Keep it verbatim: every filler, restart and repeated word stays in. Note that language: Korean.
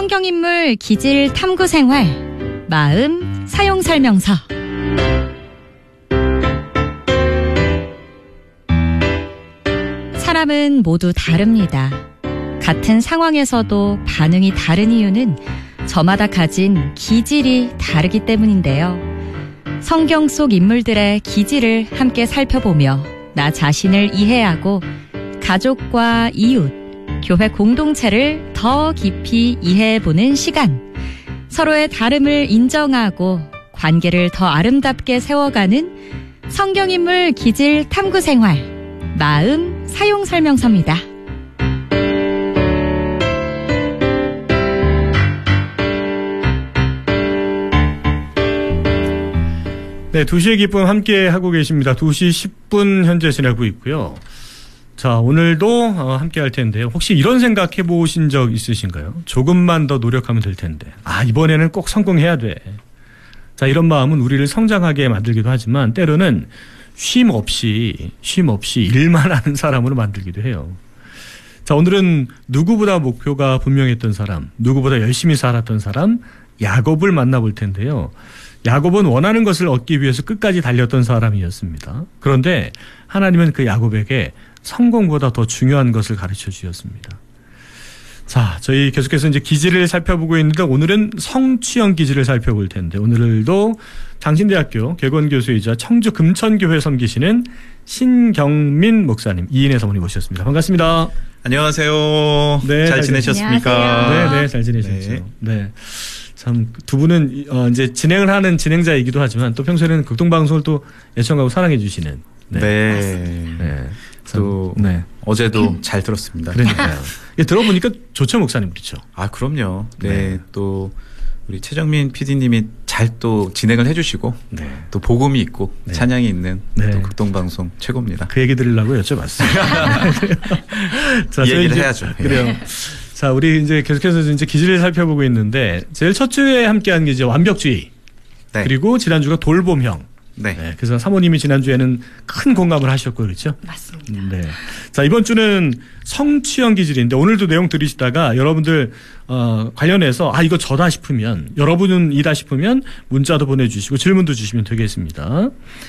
성경인물 기질 탐구 생활, 마음 사용 설명서. 사람은 모두 다릅니다. 같은 상황에서도 반응이 다른 이유는 저마다 가진 기질이 다르기 때문인데요. 성경 속 인물들의 기질을 함께 살펴보며 나 자신을 이해하고 가족과 이웃, 교회 공동체를 더 깊이 이해해보는 시간. 서로의 다름을 인정하고 관계를 더 아름답게 세워가는 성경인물 기질 탐구 생활, 마음 사용 설명서입니다. 네, 두 시의 기쁨 함께 하고 계십니다. 두 시 십 분 현재 지나고 있고요. 자, 오늘도 함께 할 텐데요. 혹시 이런 생각 해보신 적 있으신가요? 조금만 더 노력하면 될 텐데. 아, 이번에는 꼭 성공해야 돼. 자, 이런 마음은 우리를 성장하게 만들기도 하지만 때로는 쉼 없이, 쉼 없이 일만 하는 사람으로 만들기도 해요. 자, 오늘은 누구보다 목표가 분명했던 사람, 누구보다 열심히 살았던 사람, 야곱을 만나볼 텐데요. 야곱은 원하는 것을 얻기 위해서 끝까지 달렸던 사람이었습니다. 그런데 하나님은 그 야곱에게 성공보다 더 중요한 것을 가르쳐 주셨습니다. 자, 저희 계속해서 이제 기질을 살펴보고 있는데 오늘은 성취형 기질을 살펴볼 텐데 오늘도 장신대학교 객원교수이자 청주 금천교회 섬기시는 신경민 목사님, 이인혜 사모님 모셨습니다. 반갑습니다. 안녕하세요. 네, 잘 지내셨습니까? 네, 네, 잘 지내셨죠. 네. 네. 참, 두 분은, 어, 이제 진행을 하는 진행자이기도 하지만 또 평소에는 극동방송을 또 애청하고 사랑해주시는. 네. 네. 네. 또, 네. 어제도 잘 들었습니다. 그러니까요. 들어보니까 좋죠, 목사님. 그렇죠. 아, 그럼요. 네. 네. 또, 우리 최정민 피디님이 잘 또 진행을 해주시고, 네. 또 복음이 있고, 네. 찬양이 있는 네. 또 극동방송 최고입니다. 그 얘기 들으려고 여쭤봤습니다. 자, 이 얘기를 해야죠. 그래요. 자, 우리 이제 계속해서 이제 기질을 살펴보고 있는데, 제일 첫 주에 함께한 게 이제 완벽주의. 네. 그리고 지난주가 돌봄형. 네. 네. 그래서 사모님이 지난주에는 큰 공감을 하셨고, 그렇죠? 맞습니다. 네. 자, 이번 주는 성취형 기질인데, 오늘도 내용 들으시다가 여러분들, 어, 관련해서, 아, 이거 저다 싶으면, 여러분은 이다 싶으면 문자도 보내주시고 질문도 주시면 되겠습니다.